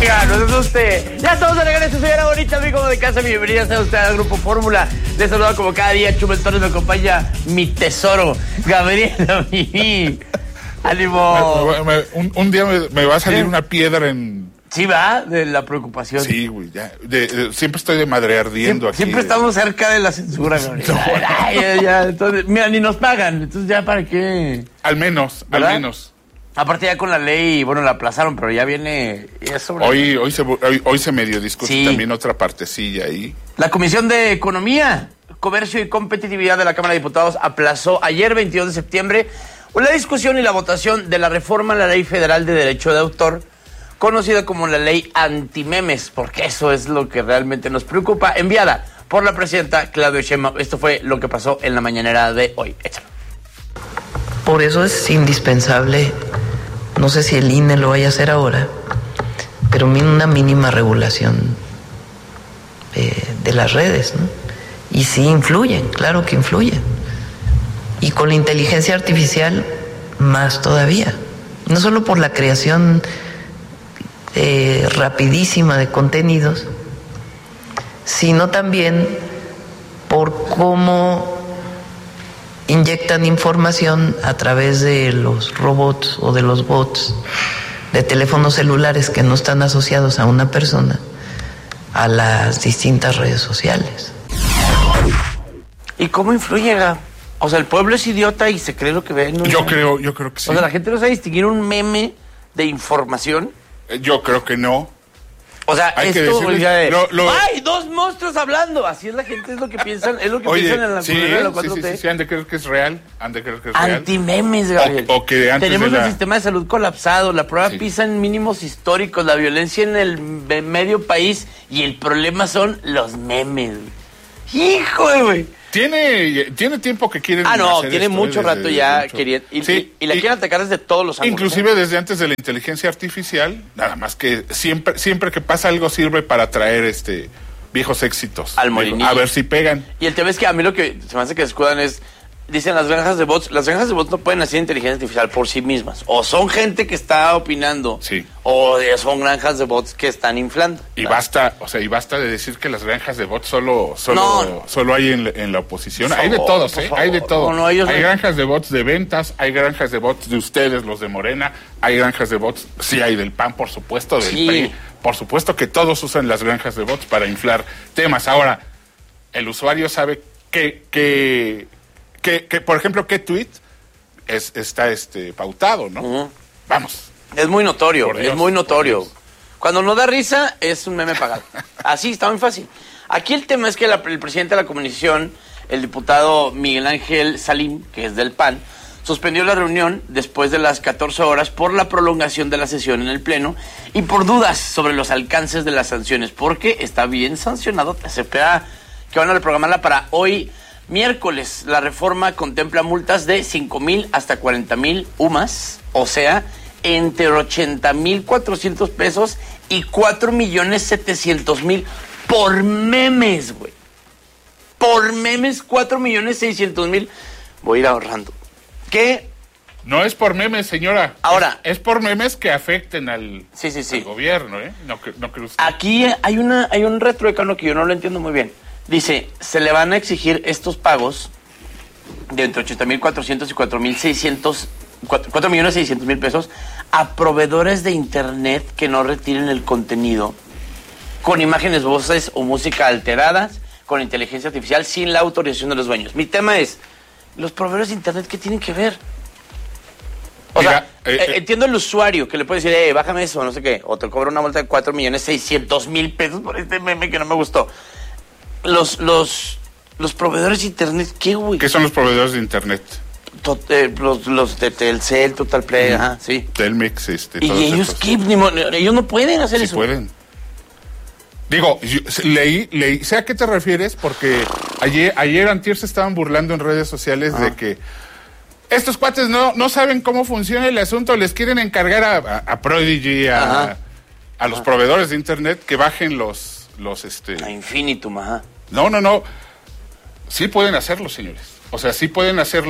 No se asuste. Ya estamos de regreso, señora bonita, amigo de casa. Bienvenida sea usted al Grupo Fórmula. Les saluda como cada día Chumel Torres. Me acompaña mi tesoro, Gabriela Mimi. ¡Ánimo! Un día me va a salir una piedra en... Sí, va, de la preocupación. Sí, güey, ya. Siempre estoy de madre ardiendo aquí. Siempre estamos cerca de la censura, Gabriela. No. Ya. Entonces, mira, ni nos pagan. Entonces, ¿ya para qué? Al menos, ¿verdad? al menos. Aparte ya con la ley, bueno, la aplazaron, pero ya viene... Hoy se medio discute sí. También otra partecilla ahí. La Comisión de Economía, Comercio y Competitividad de la Cámara de Diputados aplazó ayer, 22 de septiembre, la discusión y la votación de la reforma a la Ley Federal de Derecho de Autor, conocida como la Ley Antimemes, porque eso es lo que realmente nos preocupa, enviada por la presidenta Claudia Sheinbaum. Esto fue lo que pasó en la mañanera de hoy. Échalo. Por eso es indispensable, no sé si el INE lo vaya a hacer ahora, pero una mínima regulación de las redes, ¿no? Y sí influyen, claro que influyen. Y con la inteligencia artificial, más todavía. No solo por la creación rapidísima de contenidos, sino también por cómo inyectan información a través de los robots o de los bots de teléfonos celulares que no están asociados a una persona a las distintas redes sociales. ¿Y cómo influye, Gab? O sea, el pueblo es idiota y se cree lo que ve. ¿No? Yo creo que sí. O sea, la gente no sabe distinguir un meme de información. Yo creo que no. O sea, hay esto ¡ay, dos monstruos hablando! Así es la gente, es lo que piensan, piensan en la cultura de la 4T. Sí, han de creer que es real, Antimemes, Gabriel. O que antes tenemos el sistema de salud colapsado, la prueba PISA en mínimos históricos, la violencia en el medio país, y el problema son los memes. ¡Hijo, güey! Tiene tiempo que quieren hacer tiene esto, mucho rato ya queriendo. Y la quieren atacar desde todos los ángulos. Inclusive desde antes de la inteligencia artificial, nada más que siempre que pasa algo sirve para traer viejos éxitos. Al molinillo. A ver si pegan. Y el tema es que a mí lo que se me hace que escudan es, dicen las granjas de bots no pueden hacer inteligencia artificial por sí mismas. O son gente que está opinando, sí, o son granjas de bots que están inflando. Y basta de decir que las granjas de bots solo hay en la oposición. Hay de todos, hay de todo. Hay granjas de bots de ventas, hay granjas de bots de ustedes, los de Morena, hay granjas de bots, sí hay del PAN, por supuesto, del PRI. Por supuesto que todos usan las granjas de bots para inflar temas. Ahora, el usuario sabe que por ejemplo, qué tweet está pautado, ¿no? Uh-huh. Vamos. Es muy notorio, Cuando no da risa, es un meme pagado. Así, está muy fácil. Aquí el tema es que el presidente de la comisión, el diputado Miguel Ángel Salim, que es del PAN, suspendió la reunión después de las 14 horas por la prolongación de la sesión en el Pleno y por dudas sobre los alcances de las sanciones, porque está bien sancionado. Se espera que van a reprogramarla para hoy, miércoles. La reforma contempla multas de 5,000 hasta 40,000 UMAS, o sea, entre 80,400 pesos y 4,700,000 por memes, güey. Por memes, 4,600,000. Voy a ir ahorrando. ¿Qué? No es por memes, señora. Ahora. Es por memes que afecten al gobierno, ¿eh? No creo usted. Aquí hay un retroecano que yo no lo entiendo muy bien. Dice, se le van a exigir estos pagos de entre 80,400 y 4,600,000 pesos a proveedores de internet que no retiren el contenido con imágenes, voces o música alteradas con inteligencia artificial sin la autorización de los dueños. Mi tema es, ¿los proveedores de internet qué tienen que ver? Entiendo el usuario que le puede decir, bájame eso, no sé qué, o te cobro una multa de 4,600,000 pesos por este meme que no me gustó. Los proveedores de internet, ¿qué, güey? ¿Qué son los proveedores de internet? Los de Telcel, Total Play, ajá, sí. Telmex, ¿Y ellos qué? Ellos no pueden hacer eso. Sí pueden. Digo, leí, sé a qué te refieres, porque ayer antier se estaban burlando en redes sociales de que estos cuates no saben cómo funciona el asunto, les quieren encargar a Prodigy, a los proveedores de internet que bajen los a Infinitum, ajá. No. Sí pueden hacerlo, señores. O sea, sí pueden hacerlo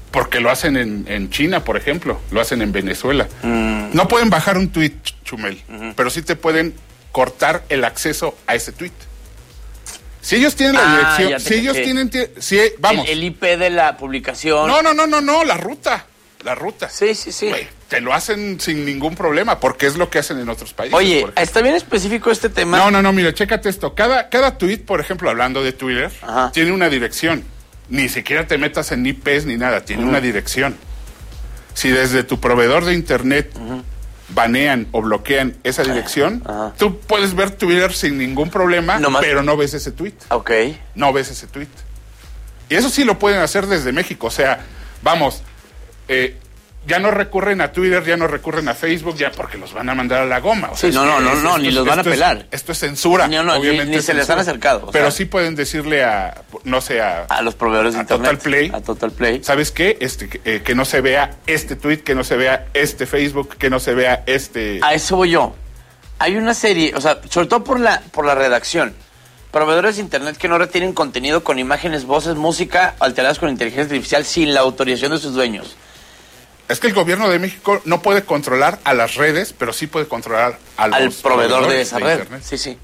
Porque lo hacen en China, por ejemplo, lo hacen en Venezuela. No pueden bajar un tuit, Chumel, pero sí te pueden cortar el acceso a ese tuit. Si ellos tienen la dirección, si ellos tienen, vamos. El IP de la publicación. No, la ruta. Sí. Wey, te lo hacen sin ningún problema, porque es lo que hacen en otros países. Oye, ¿está bien específico este tema? No, mira, chécate esto. Cada tuit, por ejemplo, hablando de Twitter, tiene una dirección. Ni siquiera te metas en IPs ni nada, tiene una dirección. Si desde tu proveedor de internet banean o bloquean esa dirección, tú puedes ver Twitter sin ningún problema, pero no ves ese tweet. Ok. No ves ese tweet. Y eso sí lo pueden hacer desde México. O sea, vamos, ya no recurren a Twitter, ya no recurren a Facebook, ya porque los van a mandar a la goma. O sea, no, ni los van a pelar. Esto es censura. Obviamente ni se les han acercado. Pero sí pueden decirle a los proveedores de internet. A Total Play. ¿Sabes qué? Que no se vea este tweet, que no se vea este Facebook, que no se vea este... A eso voy yo. Hay una serie, o sea, sobre todo por la redacción. Proveedores de internet que no retienen contenido con imágenes, voces, música alteradas con inteligencia artificial sin la autorización de sus dueños. Es que el gobierno de México no puede controlar a las redes, pero sí puede controlar al proveedor de esa red. Internet. Sí.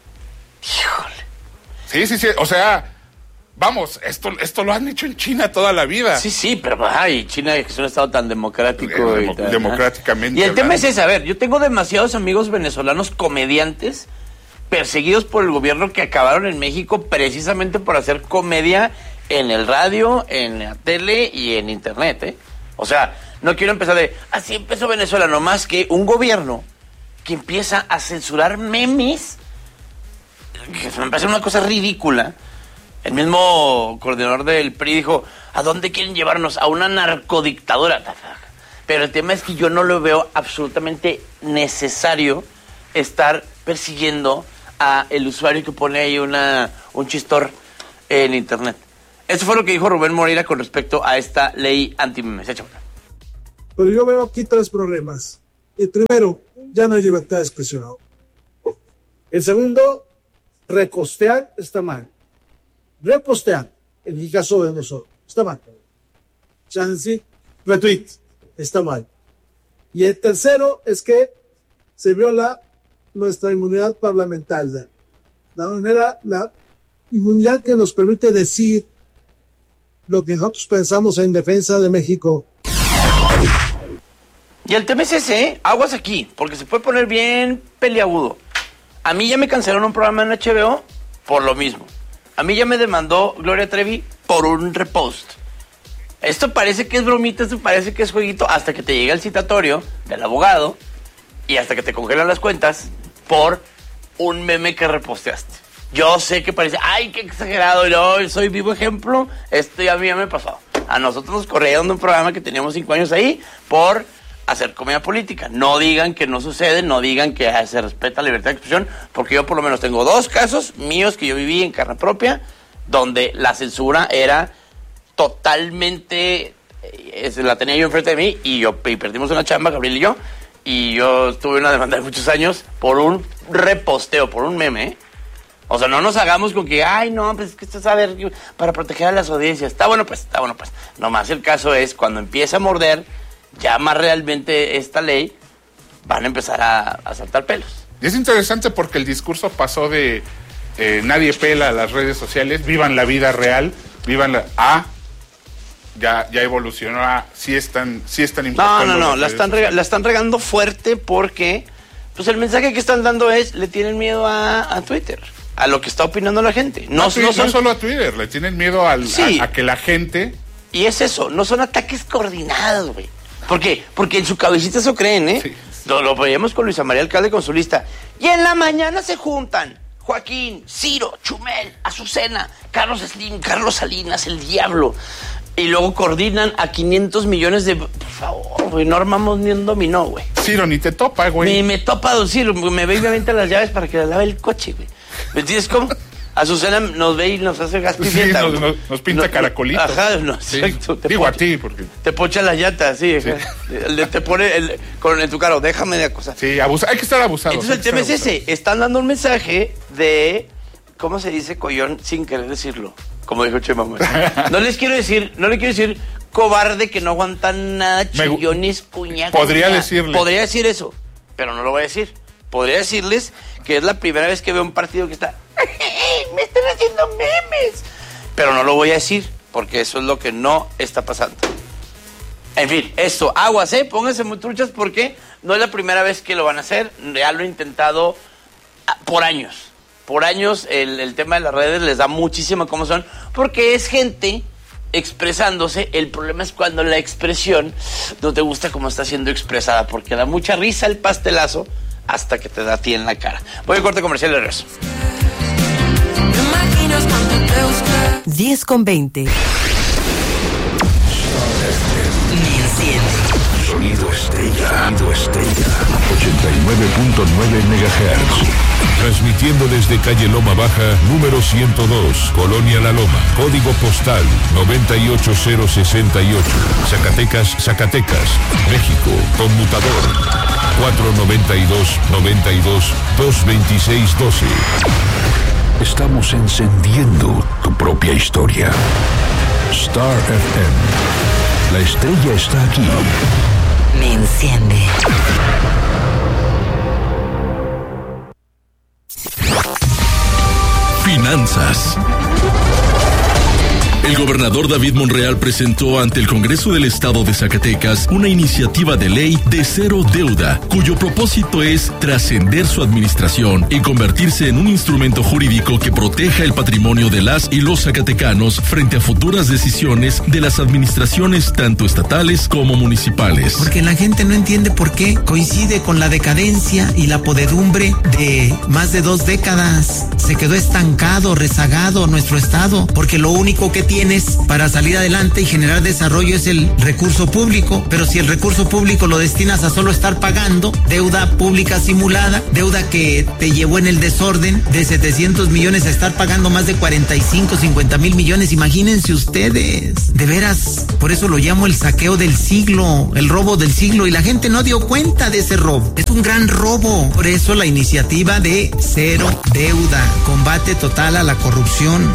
Híjole. Sí. O sea, vamos, esto lo han hecho en China toda la vida. Sí, pero China es un estado tan democrático. Democráticamente. Y el tema es ese, a ver, yo tengo demasiados amigos venezolanos comediantes perseguidos por el gobierno que acabaron en México precisamente por hacer comedia en el radio, en la tele y en internet, O sea, no quiero empezar así empezó Venezuela, nomás que un gobierno que empieza a censurar memes, que me parece una cosa ridícula. El mismo coordinador del PRI dijo, ¿a dónde quieren llevarnos? A una narcodictadura. Pero el tema es que yo no lo veo absolutamente necesario estar persiguiendo a el usuario que pone ahí un chistor en internet. Eso fue lo que dijo Rubén Moreira con respecto a esta ley anti-memes. Pero yo veo aquí 3 problemas. El primero, ya no hay libertad de expresión. El segundo, repostear está mal. Repostear, en el caso de nosotros, está mal. Chance, retweet, está mal. Y el tercero es que se viola nuestra inmunidad parlamentaria. La inmunidad que nos permite decir lo que nosotros pensamos en defensa de México. Y el tema es ese, aguas aquí, porque se puede poner bien peliagudo. A mí ya me cancelaron un programa en HBO por lo mismo. A mí ya me demandó Gloria Trevi por un repost. Esto parece que es bromita, esto parece que es jueguito, hasta que te llega el citatorio del abogado y hasta que te congelan las cuentas por un meme que reposteaste. Yo sé que parece, ¡ay, qué exagerado! Yo soy vivo ejemplo, esto ya a mí ya me pasó. A nosotros nos corrieron de un programa que teníamos 5 años ahí por hacer comedia política. No digan que no sucede, no digan que se respeta la libertad de expresión, porque yo por lo menos tengo 2 casos míos que yo viví en carne propia, donde la censura era totalmente, la tenía yo enfrente de mí y perdimos una chamba, Gabriel y yo tuve una demanda de muchos años por un reposteo, por un meme, O sea, no nos hagamos con que, ay, no, pues es que esto es a ver, para proteger a las audiencias. Está bueno, pues. Nomás el caso es, cuando empieza a morder, ya más realmente esta ley, van a empezar a saltar pelos. Y es interesante porque el discurso pasó de nadie pela a las redes sociales, vivan la vida real, ya evolucionó a sí están importando. No, la están regando fuerte porque pues el mensaje que están dando es, le tienen miedo a Twitter, a lo que está opinando la gente. No solo a Twitter, le tienen miedo a que la gente... Y es eso, no son ataques coordinados, güey. ¿Por qué? Porque en su cabecita eso creen, ¿eh? Sí. Lo veíamos con Luisa María Alcalde con su lista. Y en la mañana se juntan Joaquín, Ciro, Chumel, Azucena, Carlos Slim, Carlos Salinas, el Diablo. Y luego coordinan a 500 millones de... Por favor, güey, no armamos ni un dominó, güey. Ciro ni te topa, güey. Me topa don Ciro, me ve y me avienta las llaves para que le lave el coche, güey. ¿Me entiendes cómo? Azucena nos ve y nos hace gaspifieta. Sí, nos pinta caracolitos. Ajá, no, sí. Exacto. Digo a ti, porque... Te pocha la llanta, sí. Te pone en tu carro, déjame de acosar. Sí, hay que estar abusado. Entonces el tema es ese, están dando un mensaje de... ¿Cómo se dice collón sin querer decirlo? Como dijo Chema. No le quiero decir cobarde que no aguanta nada, chillones, cuña. Podría decir eso, pero no lo voy a decir. Podría decirles que es la primera vez que veo un partido que está... me están haciendo memes. Pero no lo voy a decir, porque eso es lo que no está pasando. En fin, esto, aguas, pónganse muy truchas porque no es la primera vez que lo van a hacer. Ya lo he intentado por años. Por años el tema de las redes les da muchísima comezón porque es gente expresándose. El problema es cuando la expresión no te gusta como está siendo expresada, porque da mucha risa el pastelazo hasta que te da a ti en la cara. Voy a corte comercial de regreso. 10:20. Sonido Estrella. 89.9 MHz. Transmitiendo desde calle Loma Baja, número 102, Colonia La Loma. Código postal 98068. Zacatecas, México. Conmutador 492-92-226-12. Estamos encendiendo tu propia historia. Star FM. La estrella está aquí. Me enciende. Finanzas. El gobernador David Monreal presentó ante el Congreso del Estado de Zacatecas una iniciativa de ley de cero deuda, cuyo propósito es trascender su administración y convertirse en un instrumento jurídico que proteja el patrimonio de las y los zacatecanos frente a futuras decisiones de las administraciones tanto estatales como municipales. Porque la gente no entiende por qué coincide con la decadencia y la podredumbre de más de 2 décadas. Se quedó estancado, rezagado nuestro estado, porque lo único que tienes para salir adelante y generar desarrollo es el recurso público, pero si el recurso público lo destinas a solo estar pagando deuda pública simulada, deuda que te llevó en el desorden de 700 millones a estar pagando más de 45, 50 mil millones, imagínense ustedes, de veras, por eso lo llamo el saqueo del siglo, el robo del siglo, y la gente no dio cuenta de ese robo, es un gran robo, por eso la iniciativa de cero deuda, combate total a la corrupción.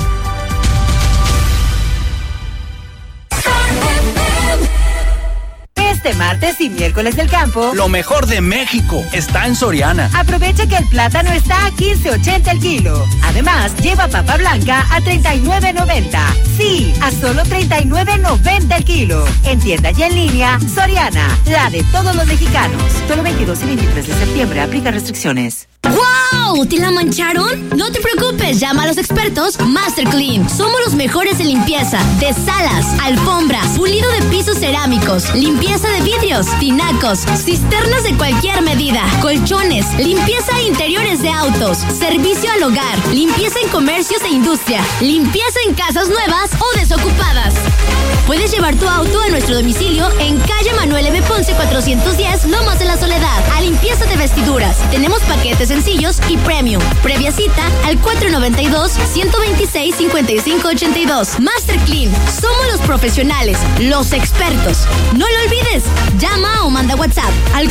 Este martes y miércoles del campo, lo mejor de México está en Soriana. Aprovecha que el plátano está a $15.80 el kilo. Además, lleva papa blanca a $39.90. Sí, a solo $39.90 el kilo. En tienda y en línea, Soriana, la de todos los mexicanos. Solo 22 y 23 de septiembre, aplica restricciones. ¡Wow! ¿Te la mancharon? No te preocupes, llama a los expertos Master Clean. Somos los mejores en limpieza de salas, alfombras, pulido de pisos cerámicos, limpieza de vidrios, tinacos, cisternas de cualquier medida, colchones, limpieza de interiores de autos, servicio al hogar, limpieza en comercios e industria, limpieza en casas nuevas o desocupadas. Puedes llevar tu auto a nuestro domicilio en calle Manuel M. Ponce 410, Lomas de la Soledad, a limpieza de vestiduras. Tenemos paquetes sencillos y premium. Previa cita al 492-126-5582. Master Clean. Somos los profesionales, los expertos. No lo olvides. Llama o manda WhatsApp al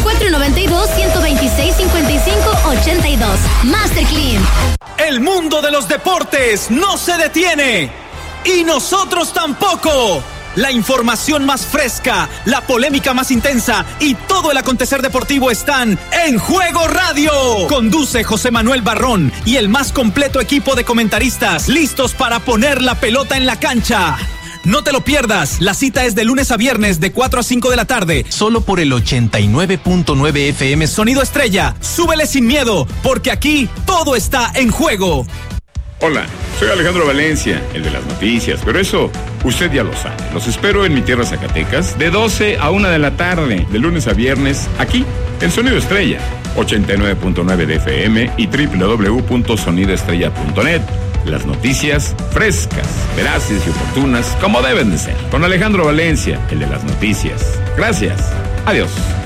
492-126-5582. Master Clean. El mundo de los deportes no se detiene. Y nosotros tampoco. La información más fresca, la polémica más intensa y todo el acontecer deportivo están en Juego Radio. Conduce José Manuel Barrón y el más completo equipo de comentaristas listos para poner la pelota en la cancha. No te lo pierdas, la cita es de lunes a viernes de 4 a 5 de la tarde, solo por el 89.9 FM Sonido Estrella. Súbele sin miedo, porque aquí todo está en juego. Hola, soy Alejandro Valencia, el de las noticias, pero eso usted ya lo sabe. Los espero en mi tierra Zacatecas de 12 a 1 de la tarde, de lunes a viernes, aquí en Sonido Estrella, 89.9 de FM y www.sonidoestrella.net. Las noticias frescas, veraces y oportunas como deben de ser. Con Alejandro Valencia, el de las noticias. Gracias. Adiós.